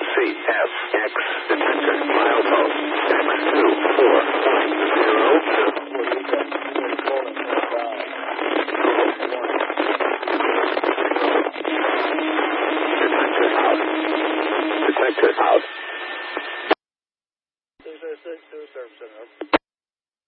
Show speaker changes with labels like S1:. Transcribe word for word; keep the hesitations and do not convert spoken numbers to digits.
S1: C F X detector milepost X two four point zero. Detector out. Detector out.
S2: Two six six two service center.